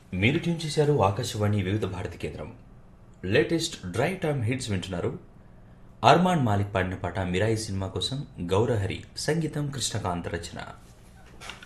మీరు ట్యూన్ చేశారు ఆకాశవాణి వివిధ భారతి కేంద్రం. లేటెస్ట్ డ్రై టైమ్ హిట్స్ వింటున్నారు. అర్మాన్ మాలిక్ పాడిన పాట మిరాయి సినిమా కోసం గౌరహరి సంగీతం కృష్ణకాంత్ రచన.